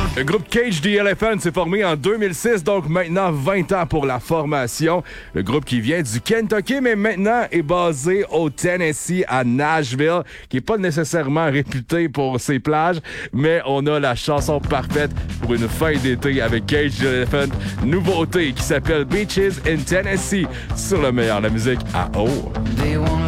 Le groupe Cage the Elephant s'est formé en 2006, donc maintenant 20 ans pour la formation. Le groupe qui vient du Kentucky, mais maintenant est basé au Tennessee, à Nashville, qui n'est pas nécessairement réputé pour ses plages, mais on a la chanson parfaite pour une fin d'été avec Cage the Elephant. Nouveauté qui s'appelle Beaches in Tennessee sur le meilleur de la musique à eau.